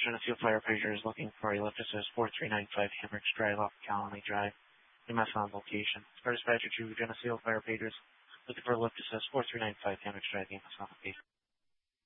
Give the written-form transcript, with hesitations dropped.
Geneseo Fire Pager is looking for a lift assist 4395 Hemorrhage Drive off Colony Drive. EMS on location. Star Dispatcher to Geneseo Fire Pagers looking for a lift assist 4395 Hemorrhage Drive. EMS on location.